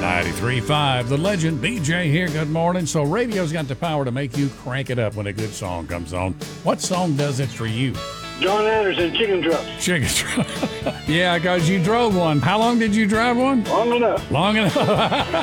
93.5, The Legend, BJ here. Good morning. So radio's got the power to make you crank it up when a good song comes on. What song does it for you? John Anderson, Chicken Truck. Chicken Truck. Yeah, because you drove one. How long did you drive one? Long enough. Long enough.